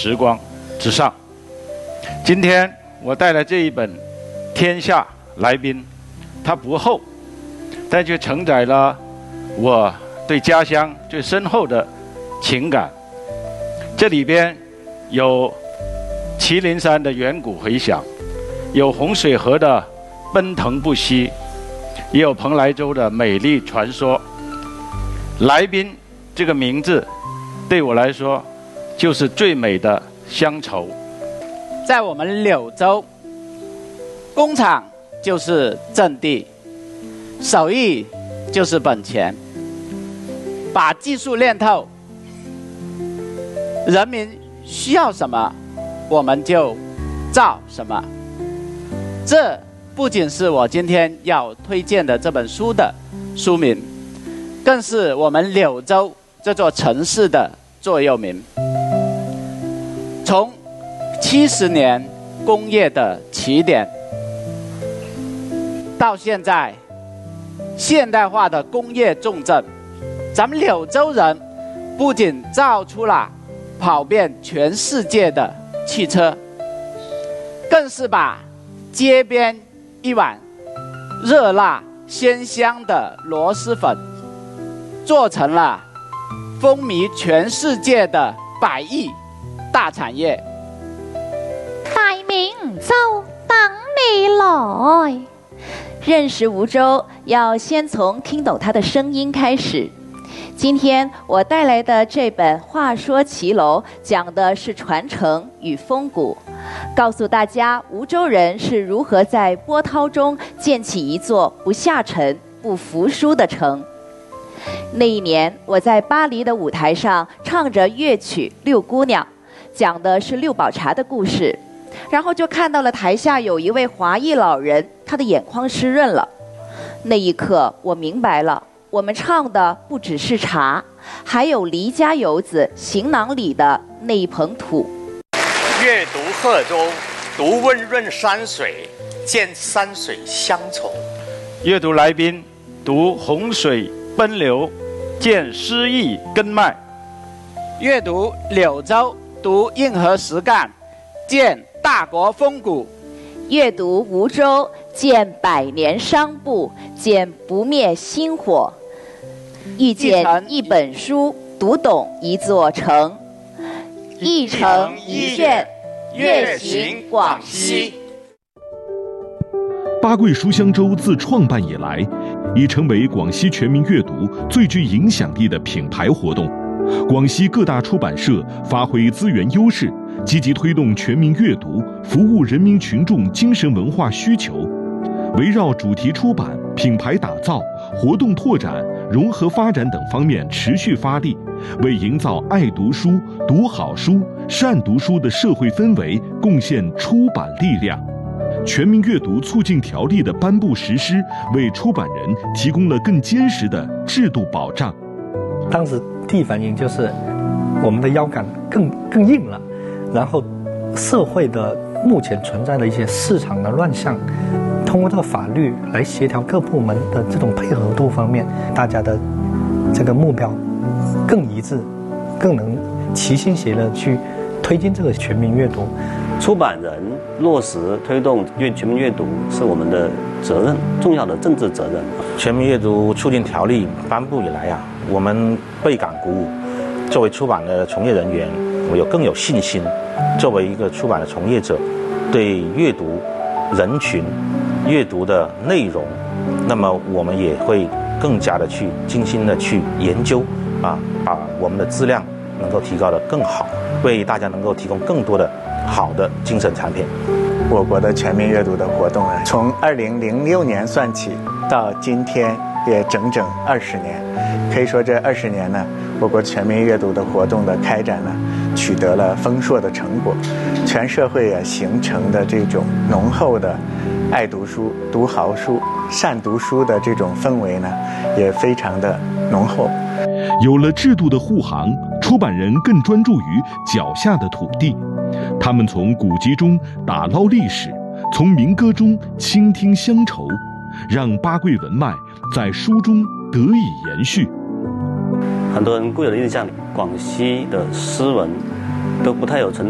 时光之上。今天我带来这一本《天下来宾》，它不厚，但却承载了我对家乡最深厚的情感。这里边有麒麟山的远古回响，有洪水河的奔腾不息，也有蓬莱州的美丽传说。来宾这个名字对我来说就是最美的乡愁。 在我们柳州，工厂就是阵地，手艺就是本钱，把技术练透，人民需要什么我们就造什么。这不仅是我今天要推荐的这本书的书名，更是我们柳州这座城市的座右铭。从70年工业的起点，到现在现代化的工业重镇，咱们柳州人不仅造出了跑遍全世界的汽车，更是把街边一碗热辣鲜香的螺蛳粉做成了风靡全世界的100亿大产业。 大明就等你来。认识梧州，要先从听懂他的声音开始。今天我带来的这本《话说骑楼》讲的是传承与风骨，告诉大家梧州人是如何在波涛中建起一座不下沉、不服输的城。那一年，我在巴黎的舞台上唱着乐曲《六姑娘》，讲的是六宝茶的故事。然后就看到了台下有一位华裔老人，他的眼眶湿润了。那一刻，我明白了，我们唱的不只是茶，还有离家游子行囊里的那一捧土。 阅读贺州，读温润山水，见山水乡愁。 阅读来宾，读洪水奔流，见诗意根脉。 阅读柳州，读硬核实干，见大国风骨。 阅读梧州，见100年商埠，见不灭薪火。遇见一本书，读懂一座城。一城一卷，阅行广西。 八桂书香周自创办以来，已成为广西全民阅读最具影响力的品牌活动。广西各大出版社发挥资源优势，积极推动全民阅读，服务人民群众精神文化需求。围绕主题出版、品牌打造、活动拓展、融合发展等方面持续发力，为营造爱读书、读好书、善读书的社会氛围贡献出版力量。全民阅读促进条例的颁布实施，为出版人提供了更坚实的制度保障。 当时第一反应就是我们的腰杆更硬了，然后社会的目前存在的一些市场的乱象，通过这个法律来协调各部门的这种配合度方面，大家的这个目标更一致，更能齐心协力去推进这个全民阅读。 出版人落实推动全民阅读是我们的责任，重要的政治责任。 全民阅读促进条例颁布以来啊，我们倍感鼓舞。作为出版的从业人员，我更有信心。作为一个出版的从业者，对阅读人群、阅读的内容，那么我们也会更加的去精心的去研究把我们的质量能够提高得更好，为大家能够提供更多的好的精神产品。 我国的全民阅读的活动呢，从2006年算起，到今天也整整20年。可以说这20年呢，我国全民阅读的活动的开展呢，取得了丰硕的成果。全社会也形成的这种浓厚的爱读书、读好书、善读书的这种氛围呢，也非常的浓厚。 有了制度的护航，出版人更专注于脚下的土地。他们从古籍中打捞历史，从民歌中倾听乡愁，让八桂文脉在书中得以延续。 很多人固有的印象里，广西的诗文都不太有存